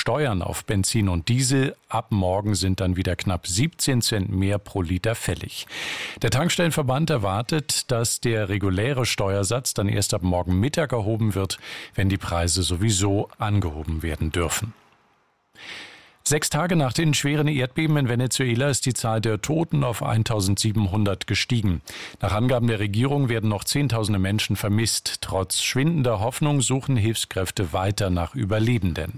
Steuern auf Benzin und Diesel. Ab morgen sind dann wieder knapp 17 Cent mehr pro Liter fällig. Der Tankstellenverband erwartet, dass der reguläre Steuersatz dann erst ab morgen Mittag erhoben wird, wenn die Preise sowieso angehoben werden dürfen. 6 Tage nach den schweren Erdbeben in Venezuela ist die Zahl der Toten auf 1.700 gestiegen. Nach Angaben der Regierung werden noch Zehntausende Menschen vermisst. Trotz schwindender Hoffnung suchen Hilfskräfte weiter nach Überlebenden.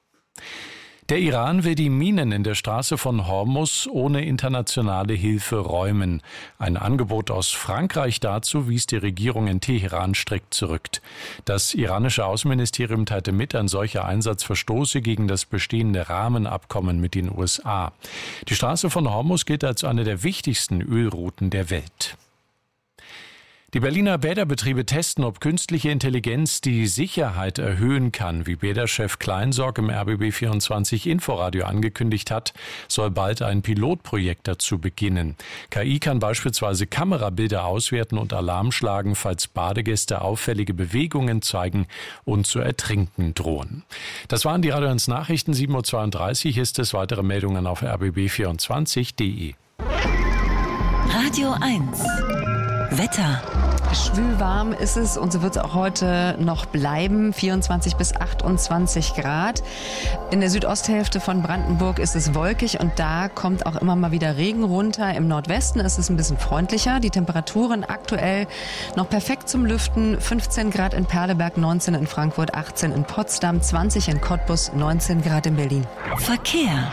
Der Iran will die Minen in der Straße von Hormuz ohne internationale Hilfe räumen. Ein Angebot aus Frankreich dazu wies die Regierung in Teheran strikt zurück. Das iranische Außenministerium teilte mit, ein solcher Einsatz verstoße gegen das bestehende Rahmenabkommen mit den USA. Die Straße von Hormuz gilt als eine der wichtigsten Ölrouten der Welt. Die Berliner Bäderbetriebe testen, ob künstliche Intelligenz die Sicherheit erhöhen kann. Wie Bäderchef Kleinsorg im RBB24 Inforadio angekündigt hat, soll bald ein Pilotprojekt dazu beginnen. KI kann beispielsweise Kamerabilder auswerten und Alarm schlagen, falls Badegäste auffällige Bewegungen zeigen und zu ertrinken drohen. Das waren die Radio 1 Nachrichten. 7.32 Uhr ist es. Weitere Meldungen auf rbb24.de. Radio 1 Wetter. Schwülwarm ist es und so wird es auch heute noch bleiben. 24 bis 28 Grad. In der Südosthälfte von Brandenburg ist es wolkig und da kommt auch immer mal wieder Regen runter. Im Nordwesten ist es ein bisschen freundlicher. Die Temperaturen aktuell noch perfekt zum Lüften. 15 Grad in Perleberg, 19 in Frankfurt, 18 in Potsdam, 20 in Cottbus, 19 Grad in Berlin. Verkehr.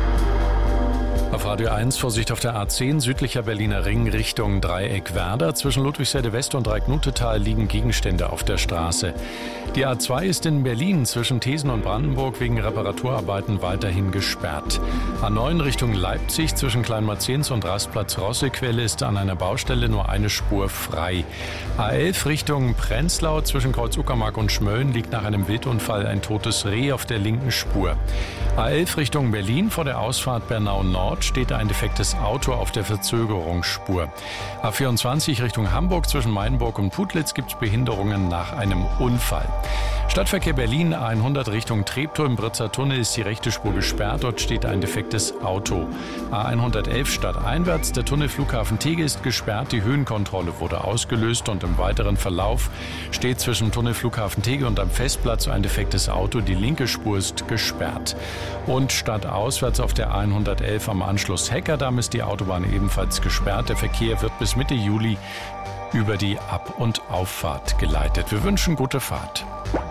Auf Radio 1 Vorsicht auf der A10 südlicher Berliner Ring Richtung Dreieck Werder. Zwischen Ludwigsheide West und Dreiecknutetal liegen Gegenstände auf der Straße. Die A2 ist in Berlin zwischen Thesen und Brandenburg wegen Reparaturarbeiten weiterhin gesperrt. A9 Richtung Leipzig zwischen Kleinmarzens und Rastplatz Rossequelle ist an einer Baustelle nur eine Spur frei. A11 Richtung Prenzlau zwischen Kreuz Uckermark und Schmölln liegt nach einem Wildunfall ein totes Reh auf der linken Spur. A11 Richtung Berlin vor der Ausfahrt Bernau Nord steht ein defektes Auto auf der Verzögerungsspur. A24 Richtung Hamburg zwischen Mainburg und Putlitz gibt es Behinderungen nach einem Unfall. Stadtverkehr Berlin A100 Richtung Treptow im Britzer Tunnel ist die rechte Spur gesperrt. Dort steht ein defektes Auto. A111 stadteinwärts, der Tunnel Flughafen Tegel ist gesperrt. Die Höhenkontrolle wurde ausgelöst und im weiteren Verlauf steht zwischen Tunnel Flughafen Tegel und am Festplatz ein defektes Auto. Die linke Spur ist gesperrt. Und stadtauswärts auf der A111 am Anschluss Heckerdamm ist die Autobahn ebenfalls gesperrt. Der Verkehr wird bis Mitte Juli über die Ab- und Auffahrt geleitet. Wir wünschen gute Fahrt.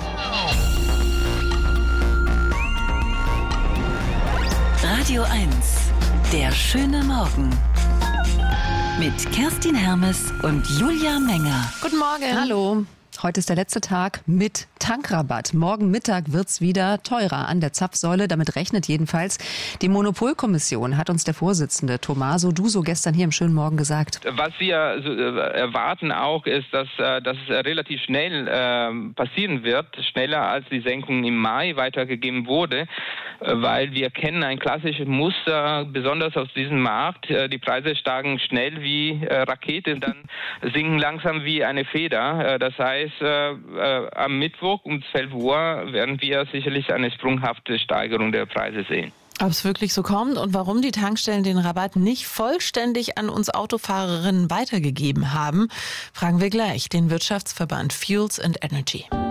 Radio 1, der schöne Morgen. Mit Kerstin Hermes und Julia Menger. Guten Morgen. Hallo. Heute ist der letzte Tag mit Tankrabatt. Morgen Mittag wird's wieder teurer an der Zapfsäule. Damit rechnet jedenfalls die Monopolkommission, hat uns der Vorsitzende Tommaso Duso gestern hier im schönen Morgen gesagt. Was wir erwarten auch ist, dass es relativ schnell passieren wird, schneller als die Senkung im Mai weitergegeben wurde, weil wir kennen ein klassisches Muster, besonders aus diesem Markt. Die Preise steigen schnell wie Raketen, dann sinken langsam wie eine Feder. Das heißt, am Mittwoch um 12 Uhr werden wir sicherlich eine sprunghafte Steigerung der Preise sehen. Ob es wirklich so kommt und warum die Tankstellen den Rabatt nicht vollständig an uns Autofahrerinnen weitergegeben haben, fragen wir gleich den Wirtschaftsverband Fuels and Energy.